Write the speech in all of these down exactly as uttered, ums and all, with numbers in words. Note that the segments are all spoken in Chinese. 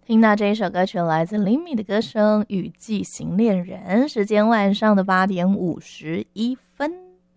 听到这一首歌曲来自林敏的歌声《雨季行恋人》，时间晚上的八点五十一分。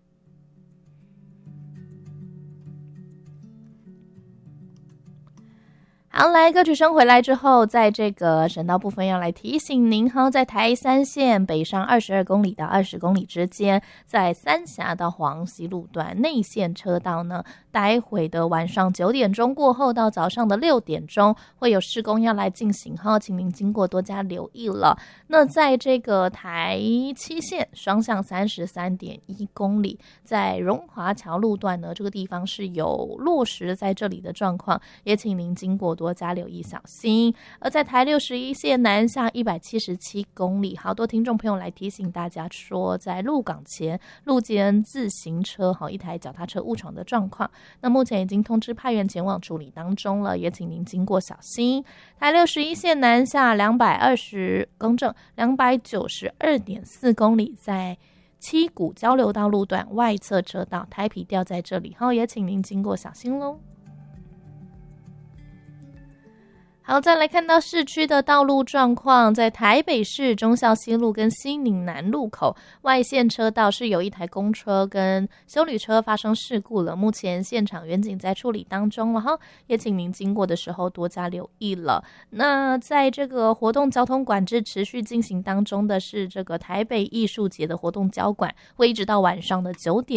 好，来歌曲声回来之后，在这个省道部分要来提醒您，好，在台三线北上二十二公里到二十公里之间，在三峡到黄溪路段内线车道呢，待会的晚上九点钟过后到早上的六点钟会有施工要来进行，好，请您经过多加留意了。那在这个台七线双向三十三点一公里，在荣华桥路段呢，这个地方是有落实在这里的状况，也请您经过多加留意小心。而在台六十一线南下一百七十七公里，好多听众朋友来提醒大家说，在鹿港前路间自行车好一台脚踏车误闯的状况，那目前已经通知派员前往处理当中了，也请您经过小心。台六十一线南下两百二十更正两百九十二点四公里，在七股交流道路段外侧车道胎皮掉在这里，好，也请您经过小心咯。好，再来看到市区的道路状况，在台北市忠孝西路跟西宁南路口外线车道是有一台公车跟休旅车发生事故了，目前现场员警在处理当中了哈，也请您经过的时候多加留意了。那在这个活动交通管制持续进行当中的是这个台北艺术节的活动交管，会一直到晚上的九点